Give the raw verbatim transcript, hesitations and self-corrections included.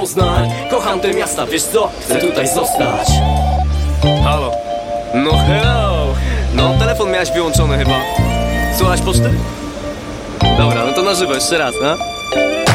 Poznań. Kocham te miasta, wiesz co? Chcę tutaj zostać. Halo. No hello. No, telefon miałeś wyłączony chyba. Słuchasz poczty? Dobra, no to na żywo jeszcze raz, no.